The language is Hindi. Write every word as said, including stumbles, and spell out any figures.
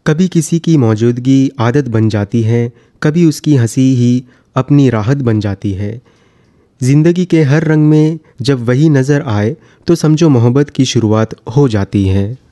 कभी किसी की मौजूदगी आदत बन जाती है, कभी उसकी हंसी ही अपनी राहत बन जाती है। ज़िंदगी के हर रंग में जब वही नज़र आए तो समझो मोहब्बत की शुरुआत हो जाती है।